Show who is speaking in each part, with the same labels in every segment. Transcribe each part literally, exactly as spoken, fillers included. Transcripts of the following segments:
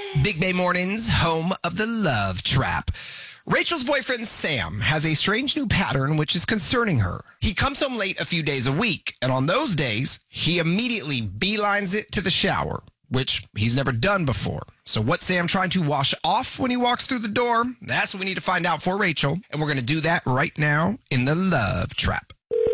Speaker 1: Big Bay Mornings, home of the Love Trap. Rachel's boyfriend, Sam, has a strange new pattern which is concerning her. He comes home late a few days a week, and on those days, he immediately beelines it to the shower, which he's never done before. So what's Sam trying to wash off when he walks through the door? That's what we need to find out for Rachel, and we're going to do that right now in the Love Trap.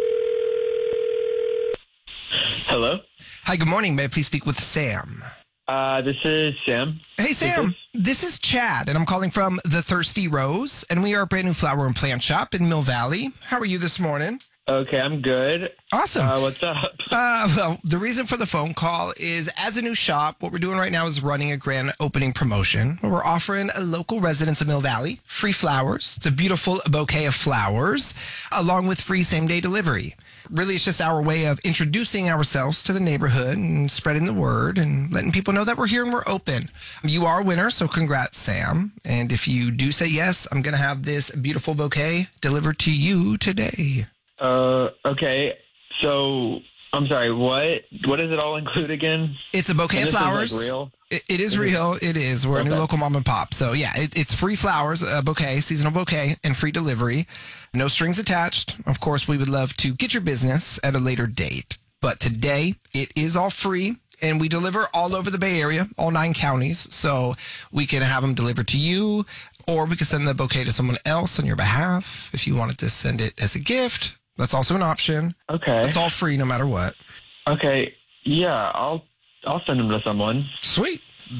Speaker 2: Hello?
Speaker 1: Hi, good morning. May I please speak with Sam?
Speaker 2: Uh, this is Sam.
Speaker 1: Hey, Sam. This is Chad, and I'm calling from The Thirsty Rose, and we are a brand new flower and plant shop in Mill Valley. How are you this morning?
Speaker 2: Okay, I'm good.
Speaker 1: Awesome.
Speaker 2: Uh, what's up?
Speaker 1: Uh, well, the reason for the phone call is as a new shop, what we're doing right now is running a grand opening promotion where we're offering a local residents of Mill Valley free flowers. It's a beautiful bouquet of flowers along with free same-day delivery. Really, it's just our way of introducing ourselves to the neighborhood and spreading the word and letting people know that we're here and we're open. You are a winner, so congrats, Sam. And if you do say yes, I'm going to have this beautiful bouquet delivered to you today.
Speaker 2: Uh, okay. So, I'm sorry, what? What does it all include again?
Speaker 1: It's a bouquet
Speaker 2: And
Speaker 1: of
Speaker 2: this
Speaker 1: flowers.
Speaker 2: Is, like, real?
Speaker 1: It, it is real. It is. We're
Speaker 2: Okay.
Speaker 1: a new local mom and pop. So, yeah, it, it's free flowers, a bouquet, seasonal bouquet, and free delivery. No strings attached. Of course, we would love to get your business at a later date. But today, it is all free, and we deliver all over the Bay Area, all nine counties. So we can have them delivered to you, or we can send the bouquet to someone else on your behalf if you wanted to send it as a gift. That's also an option.
Speaker 2: Okay.
Speaker 1: It's all free no matter what.
Speaker 2: Okay. Yeah, I'll I'll send them to someone.
Speaker 1: Sweet.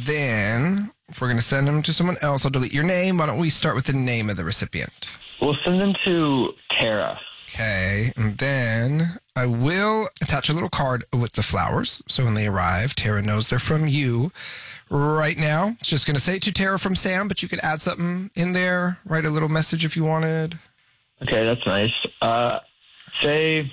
Speaker 1: Then, if we're going to send them to someone else, I'll delete your name. Why don't we start with the name of the recipient?
Speaker 2: We'll send them to Tara.
Speaker 1: Okay. And then I will attach a little card with the flowers. So when they arrive, Tara knows they're from you. Right now, it's just going to say to Tara from Sam, but you could add something in there, write a little message if you wanted.
Speaker 2: Okay, that's nice. Uh, say,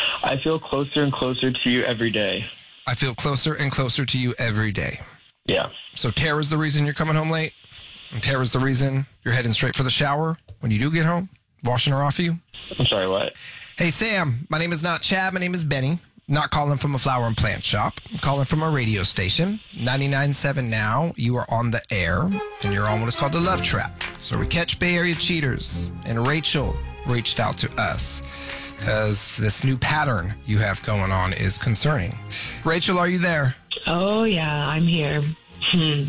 Speaker 2: I feel closer and closer to you every day.
Speaker 1: I feel closer and closer to you every day.
Speaker 2: Yeah.
Speaker 1: So Tara's the reason you're coming home late, and Tara's the reason you're heading straight for the shower when you do get home, washing her off you.
Speaker 2: I'm sorry, what?
Speaker 1: Hey, Sam, my name is not Chad. My name is Benny. Not calling from a flower and plant shop. I'm calling from a radio station, ninety-nine point seven now. You are on the air, and you're on what is called the Love Trap. So we catch Bay Area cheaters, and Rachel reached out to us because this new pattern you have going on is concerning. Rachel, are you there?
Speaker 3: Oh, yeah, I'm here. Hmm.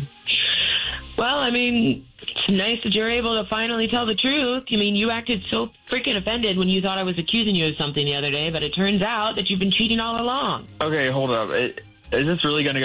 Speaker 3: Well, I mean, it's nice that you're able to finally tell the truth. I mean, you acted so freaking offended when you thought I was accusing you of something the other day, but it turns out that you've been cheating all along.
Speaker 2: Okay, hold up. It, is this really going to go?